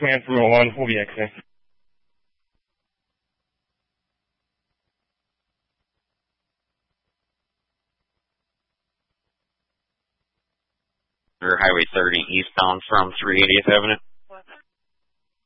command for 1, we'll be exiting. Highway 30 eastbound from 380th Avenue.